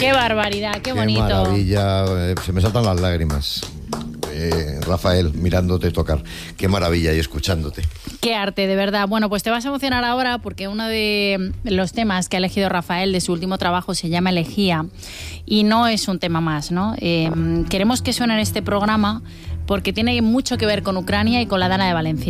Qué barbaridad, qué bonito. Qué maravilla, se me saltan las lágrimas. Rafael, mirándote tocar. Qué maravilla y escuchándote. Qué arte, de verdad. Bueno, pues te vas a emocionar ahora porque uno de los temas que ha elegido Rafael de su último trabajo se llama Elegía y no es un tema más, ¿no? Queremos que suene en este programa porque tiene mucho que ver con Ucrania y con la Dana de Valencia.